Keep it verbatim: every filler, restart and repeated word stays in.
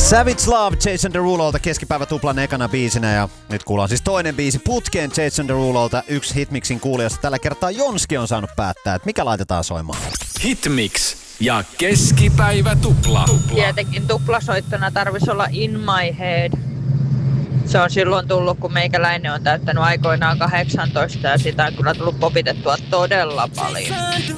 Savage Love, Jason Derulolta keskipäivä tuplan ekana biisinä ja nyt kuullaan siis toinen biisi putkeen Jason Derulolta. Yksi Hitmixin kuulijasta tällä kertaa Jonski on saanut päättää, että mikä laitetaan soimaan. Hitmix ja keskipäivä tupla. tupla. Tietenkin tuplasoittona tarvisi olla In My Head. Se on silloin tullut, kun meikäläinen on täyttänyt aikoinaan kahdeksantoista ja sitä on kyllä tullut popitettua todella paljon.